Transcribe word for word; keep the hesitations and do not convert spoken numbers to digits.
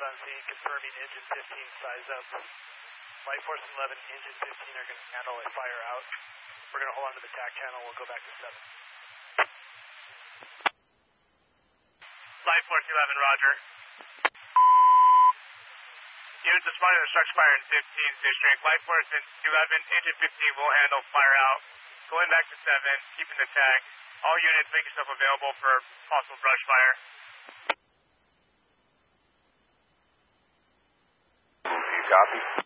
on scene, confirming engine fifteen size up. Light Force eleven, engine fifteen are going to handle a fire out. We're going to hold on to the tack channel. We'll go back to seven. Light Force eleven, roger. Units responding to structure fire in fifteen district. Light Force eleven, engine fifteen will handle fire out. Going back to seven, keeping the tag. All units make yourself available for possible brush fire. You copy?